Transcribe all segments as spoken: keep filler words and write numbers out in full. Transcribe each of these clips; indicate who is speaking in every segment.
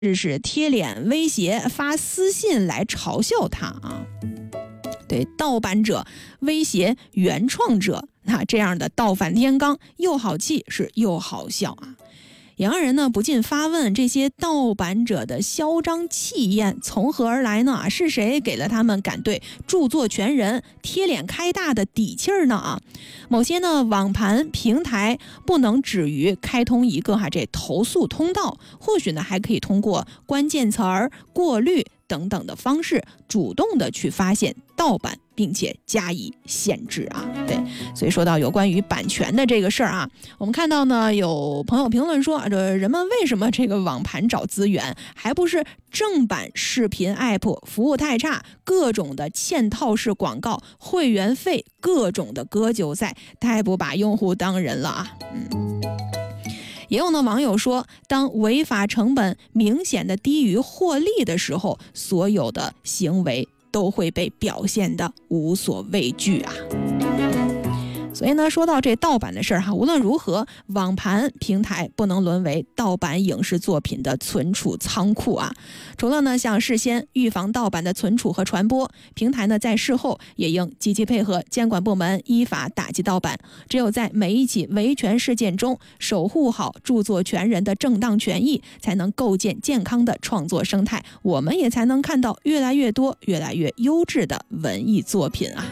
Speaker 1: 是贴脸威胁发私信来嘲笑他啊。对，盗版者威胁原创者，那这样的倒反天罡又好气是又好笑啊。洋人呢不禁发问，这些盗版者的嚣张气焰从何而来呢？是谁给了他们敢对著作权人贴脸开大的底气儿呢？啊，某些呢网盘平台不能止于开通一个哈这投诉通道，或许呢还可以通过关键词儿过滤等等的方式，主动的去发现盗版，并且加以限制啊。对，所以说到有关于版权的这个事儿啊，我们看到呢有朋友评论说，这人们为什么这个网盘找资源，还不是正版视频 app 服务太差，各种的嵌套式广告，会员费各种的割韭菜，太不把用户当人了啊。嗯。也有呢网友说，当违法成本明显的低于获利的时候，所有的行为都会被表现得无所畏惧啊。所以呢，说到这盗版的事儿哈，无论如何，网盘平台不能沦为盗版影视作品的存储仓库啊。除了呢，像事先预防盗版的存储和传播，平台呢在事后也应积极配合监管部门依法打击盗版。只有在每一起维权事件中守护好著作权人的正当权益，才能构建健康的创作生态，我们也才能看到越来越多、越来越优质的文艺作品啊。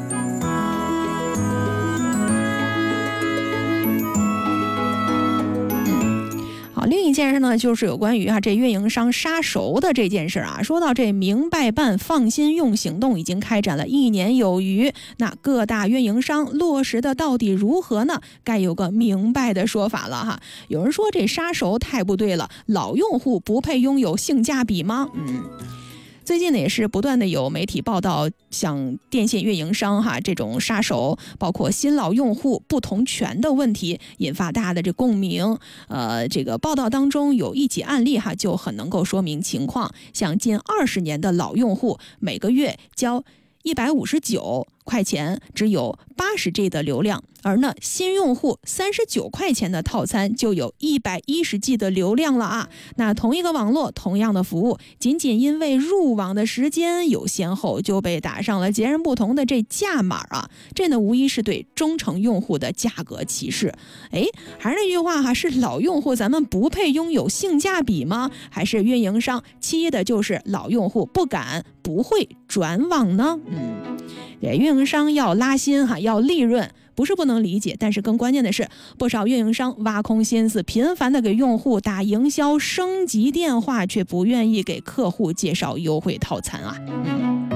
Speaker 1: 另一件事呢，就是有关于啊这运营商杀熟的这件事啊。说到这明白办放心用行动已经开展了一年有余，那各大运营商落实的到底如何呢？该有个明白的说法了哈。有人说这杀熟太不对了，老用户不配拥有性价比吗？嗯。最近呢，也是不断的有媒体报道，像电信运营商哈这种杀手，包括新老用户不同权的问题，引发大家的这共鸣。呃，这个报道当中有一起案例哈，就很能够说明情况。像近二十年的老用户，每个月交一百五十九块钱，只有八十 G 的流量，而呢新用户三十九块钱的套餐就有一百一十 G 的流量了啊。那同一个网络，同样的服务，仅仅因为入网的时间有先后，就被打上了截然不同的这价码啊。这呢无疑是对忠诚用户的价格歧视。哎，还是那句话哈，是老用户咱们不配拥有性价比吗？还是运营商欺的就是老用户不敢不会转网呢？嗯。对，运营商要拉新哈，要利润，不是不能理解，但是更关键的是，不少运营商挖空心思，频繁的给用户打营销升级电话，却不愿意给客户介绍优惠套餐啊。嗯，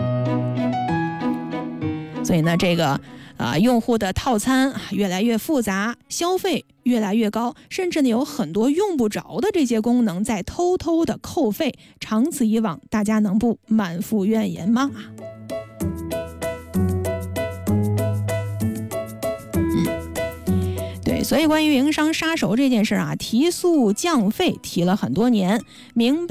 Speaker 1: 所以呢，这个啊、呃，用户的套餐越来越复杂，消费越来越高，甚至呢有很多用不着的这些功能在偷偷的扣费，长此以往，大家能不满腹怨言吗？所以关于运营商杀熟这件事啊，提速降费提了很多年，明